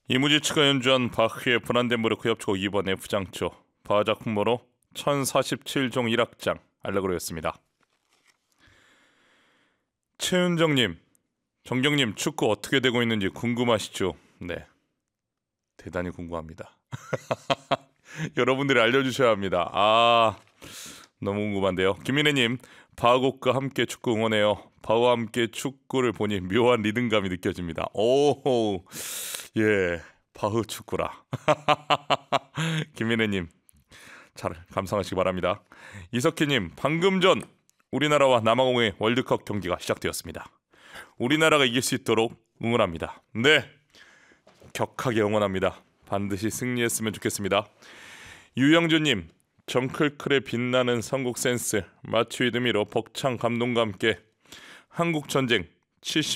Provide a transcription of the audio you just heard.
이무지츠가 연주한 바흐의 불안된 무릎 협주곡 2번 F장조 바하 작품으로 1047종 1악장 알레그로였습니다. 최은정님, 정경님 축구 어떻게 되고 있는지 궁금하시죠? 네, 대단히 궁금합니다. 여러분들이 알려주셔야 합니다. 너무 궁금한데요. 김민혜님, 바흐곡과 함께 축구 응원해요. 바흐와 함께 축구를 보니 묘한 리듬감이 느껴집니다. 오, 예, 바흐 축구라. 김민혜님, 잘 감상하시기 바랍니다. 이석희님, 방금 전 우리나라와 남아공의 월드컵 경기가 시작되었습니다. 우리나라가 이길 수 있도록 응원합니다. 네, 격하게 응원합니다. 반드시 승리했으면 좋겠습니다. 유영주님, 정클클의 빛나는 선곡 센스, 마치 위드미로 벅찬 감동과 함께 한국전쟁 70